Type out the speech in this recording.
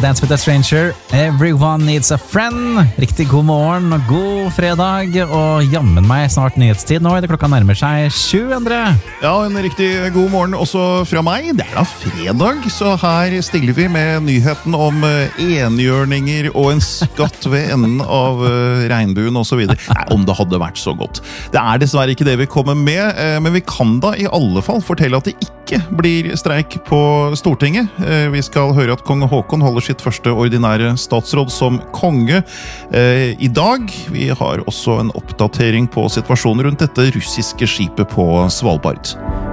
Dance with a Stranger, Everyone Needs a Friend. Riktig god morgen og god fredag, og jammen meg snart nyhetstid nå. Det klokka nærmer seg 7, Endre. Ja, en riktig god morgen også fra meg. Det da fredag, så her stiller vi med nyheten om enhjørninger og en skatt ved enden av regnbuen og så videre. Nei, om det hadde vært så godt. Det dessverre ikke det vi kommer med, men vi kan da i alle fall fortelle at det ikke blir streik på Stortinget. Vi skal høre at kong Håkon holder sitt første ordinære statsråd som konge i dag. Vi har også en oppdatering på situasjonen rundt dette russiske skipet på Svalbard.